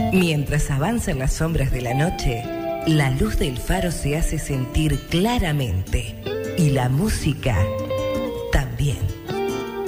Mientras avanzan las sombras de la noche, la luz del faro se hace sentir claramente y la música también.